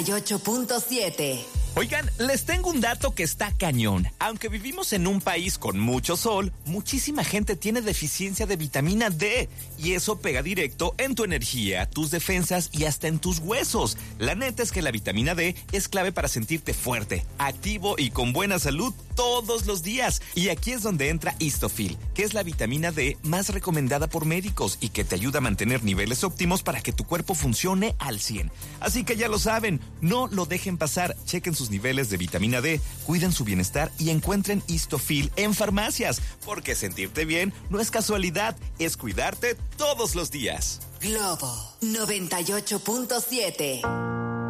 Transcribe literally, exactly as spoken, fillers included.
ocho punto siete. Oigan, les tengo un dato que está cañón. Aunque vivimos en un país con mucho sol, muchísima gente tiene deficiencia de vitamina D. Y eso pega directo en tu energía, tus defensas y hasta en tus huesos. La neta es que la vitamina D es clave para sentirte fuerte, activo y con buena salud todos los días. Y aquí es donde entra Histofil, que es la vitamina D más recomendada por médicos y que te ayuda a mantener niveles óptimos para que tu cuerpo funcione al cien. Así que ya lo saben, no lo dejen pasar. Chequen sus niveles de vitamina D, cuiden su bienestar y encuentren Histofil en farmacias, porque sentirte bien no es casualidad, es cuidarte todos los días. Globo noventa y ocho punto siete.